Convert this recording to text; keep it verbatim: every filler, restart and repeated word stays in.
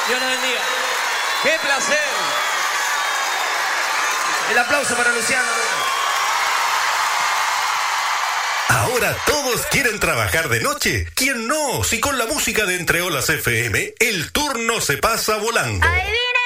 Dios los bendiga. ¡Qué placer! El aplauso para Luciano. Ahora todos quieren trabajar de noche. ¿Quién no? Si con la música de Entre Olas F M, el turno se pasa volando. ¡Adivina